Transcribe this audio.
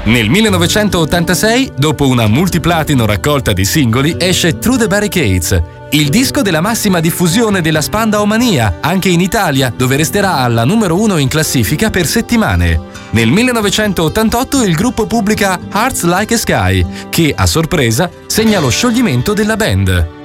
Nel 1986, dopo una multiplatino raccolta di singoli, esce Through the Barricades, il disco della massima diffusione della Spandau Mania, anche in Italia, dove resterà alla numero 1 in classifica per settimane. Nel 1988 il gruppo pubblica Hearts Like a Sky, che, a sorpresa, segna lo scioglimento della band.